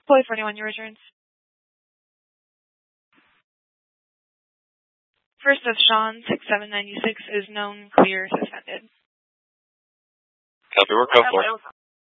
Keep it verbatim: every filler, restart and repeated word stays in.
Deploy for anyone, your returns. First of Sean, six seven nine six, is known, clear, suspended. Copy, we're code four.